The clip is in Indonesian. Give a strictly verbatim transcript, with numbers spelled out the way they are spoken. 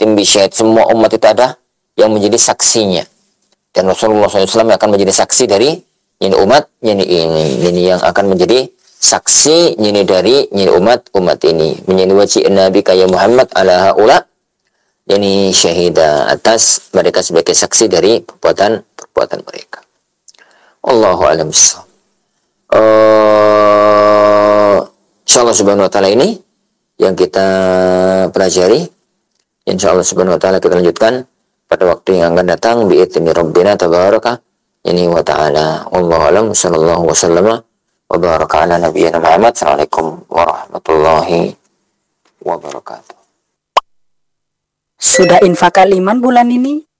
ummatin bisyahid. Semua umat itu ada yang menjadi saksinya. Dan Rasulullah shallallahu alaihi wasallam akan menjadi saksi dari ini umat ini ini ini yang akan menjadi saksi ini dari ini umat umat ini. Menjadi wajib Nabi kaya Muhammad ala haula ini syahida, atas mereka sebagai saksi dari perbuatan perbuatan mereka. Allahu a'lam bishawab. Uh, insyaallah subhanahu wa ta'ala ini yang kita pelajari. Insyaallah subhanahu wa ta'ala kita lanjutkan pada waktu yang akan datang bi'idzni rabbina tabaraka ini wa ta'ala. Wallahu a'lam. Sallallahu wasallam wa baraka ala nabiyyina Muhammad. Assalamualaikum warahmatullahi wabarakatuh. Sudah infak iman bulan ini?